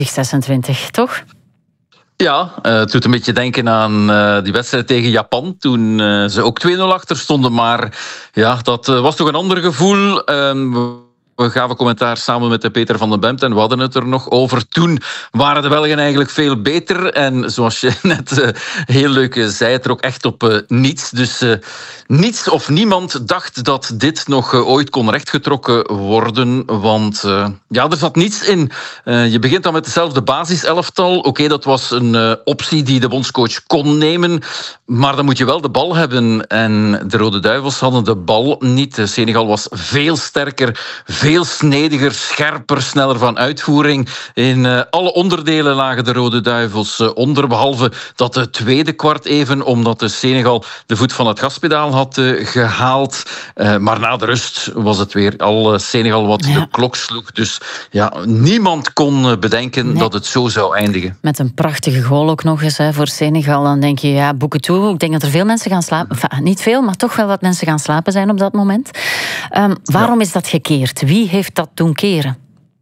26, toch? Ja, het doet een beetje denken aan die wedstrijd tegen Japan, toen ze ook 2-0 achter stonden. Maar ja, dat was toch een ander gevoel. We gaven commentaar samen met Peter van den Bemt en we hadden het er nog over. Toen waren de Belgen eigenlijk veel beter. En zoals je net heel leuk zei, het er ook echt op niets. Dus niets of niemand dacht dat dit nog ooit kon rechtgetrokken worden. Want ja, er zat niets in. Je begint dan met dezelfde basiselftal. Oké, dat was een optie die de bondscoach kon nemen. Maar dan moet je wel de bal hebben. En de Rode Duivels hadden de bal niet. Senegal was veel sterker, veel snediger, scherper, sneller van uitvoering. In alle onderdelen lagen de Rode Duivels onder, behalve dat tweede kwart even, omdat de Senegal de voet van het gaspedaal had gehaald. Maar na de rust was het weer al Senegal wat de klok sloeg. Dus ja, niemand kon bedenken dat het zo zou eindigen. Met een prachtige goal ook nog eens voor Senegal. Dan denk je, ja, boek het toe. Ik denk dat er veel mensen gaan slapen. Enfin, niet veel, maar toch wel wat mensen gaan slapen zijn op dat moment. Waarom is dat gekeerd? Wie heeft dat doen keren?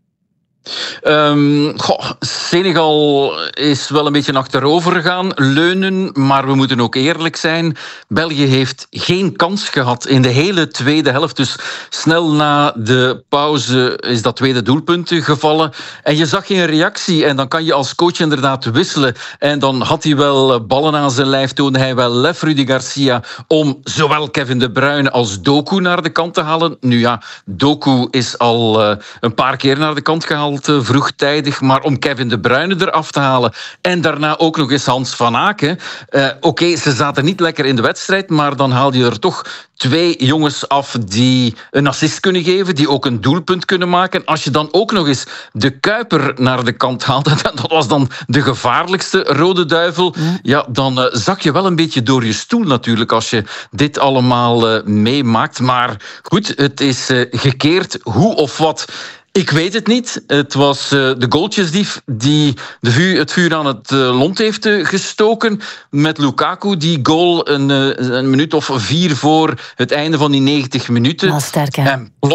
Senegal is wel een beetje achterover gaan leunen, maar we moeten ook eerlijk zijn. België heeft geen kans gehad in de hele tweede helft. Dus snel na de pauze is dat tweede doelpunt gevallen. En je zag geen reactie. En dan kan je als coach inderdaad wisselen. En dan had hij wel ballen aan zijn lijf, toonde hij wel lef, Rudy Garcia, om zowel Kevin De Bruyne als Doku naar de kant te halen. Nu ja, Doku is al een paar keer naar de kant gehaald vroegtijdig, maar om Kevin De Bruyne eraf te halen en daarna ook nog eens Hans van Aken. Oké, ze zaten niet lekker in de wedstrijd, maar dan haal je er toch 2 jongens af die een assist kunnen geven, die ook een doelpunt kunnen maken. Als je dan ook nog eens de Kuiper naar de kant haalt, dat was dan de gevaarlijkste Rode Duivel, ja, dan zak je wel een beetje door je stoel natuurlijk als je dit allemaal meemaakt. Maar goed, het is gekeerd. Hoe of wat? Ik weet het niet. Het was de goaltjesdief die het vuur aan het lont heeft gestoken. Met Lukaku, die goal een minuut of 4 voor het einde van die 90 minuten. Wel sterk, hè?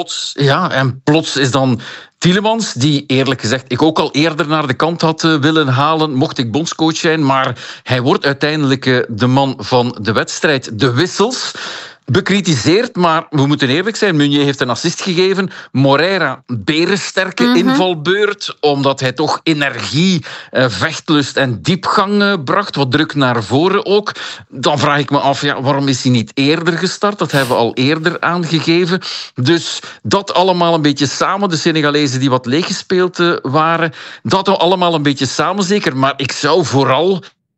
En plots is dan Tielemans, die eerlijk gezegd ik ook al eerder naar de kant had willen halen, mocht ik bondscoach zijn. Maar hij wordt uiteindelijk de man van de wedstrijd. De wissels bekritiseerd, maar we moeten eerlijk zijn. Meunier heeft een assist gegeven. Moreira, berensterke invalbeurt, omdat hij toch energie, vechtlust en diepgang bracht. Wat druk naar voren ook. Dan vraag ik me af, ja, waarom is hij niet eerder gestart? Dat hebben we al eerder aangegeven. Dus dat allemaal een beetje samen. De Senegalezen die wat leeggespeeld waren. Dat allemaal een beetje samen zeker. Maar ik zou vooral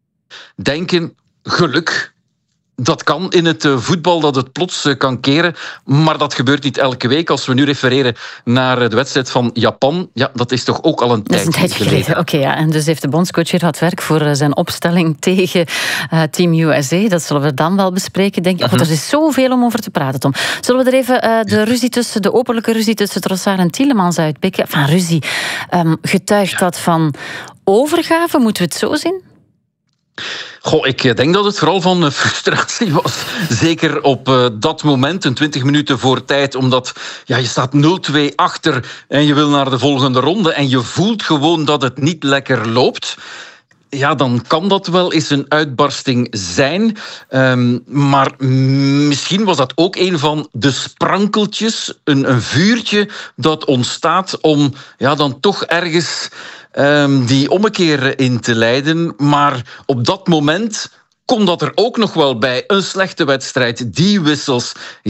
denken, geluk. Dat kan in het voetbal, dat het plots kan keren. Maar dat gebeurt niet elke week. Als we nu refereren naar de wedstrijd van Japan, ja, dat is toch ook al een tijd geleden. Oké, ja. En dus heeft de bondscoach hier hard werk voor zijn opstelling tegen Team USA. Dat zullen we dan wel bespreken, denk ik. Want er is zoveel om over te praten, Tom. Zullen we er even de openlijke ruzie tussen Trossard en Tielemans uitpikken? Van ruzie. Getuigt dat van overgave? Moeten we het zo zien? Goh, ik denk dat het vooral van frustratie was. Zeker op dat moment, een 20 minuten voor tijd. Omdat je staat 0-2 achter en je wil naar de volgende ronde. En je voelt gewoon dat het niet lekker loopt. Ja, dan kan dat wel eens een uitbarsting zijn. Maar misschien was dat ook een van de sprankeltjes, een vuurtje dat ontstaat om dan toch ergens die ommekeer in te leiden. Maar op dat moment kon dat er ook nog wel bij. Een slechte wedstrijd, die wissels,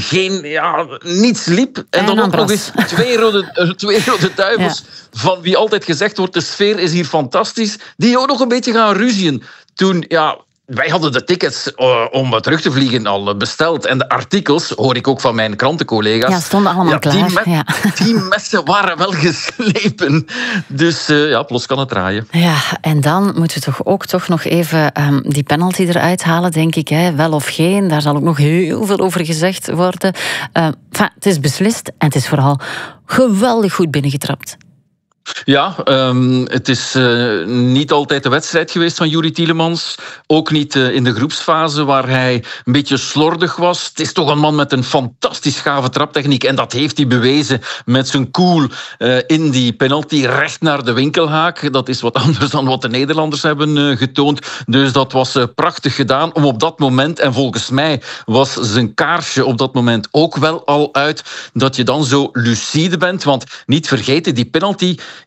niets liep. En dan ook nog eens twee rode duivels, van wie altijd gezegd wordt, de sfeer is hier fantastisch, die ook nog een beetje gaan ruzien. Toen, wij hadden de tickets om terug te vliegen al besteld. En de artikels, hoor ik ook van mijn krantencollega's. Ja, stonden allemaal klaar. Die messen waren wel geslepen. Dus plots kan het draaien. Ja, en dan moeten we toch nog even die penalty eruit halen, denk ik. Hè. Wel of geen, daar zal ook nog heel veel over gezegd worden. Het is beslist en het is vooral geweldig goed binnengetrapt. Ja, het is niet altijd de wedstrijd geweest van Youri Tielemans. Ook niet in de groepsfase waar hij een beetje slordig was. Het is toch een man met een fantastisch gave traptechniek. En dat heeft hij bewezen met zijn cool in die penalty recht naar de winkelhaak. Dat is wat anders dan wat de Nederlanders hebben getoond. Dus dat was prachtig gedaan om op dat moment, en volgens mij was zijn kaarsje op dat moment ook wel al uit, dat je dan zo lucide bent. Want niet vergeten, die penalty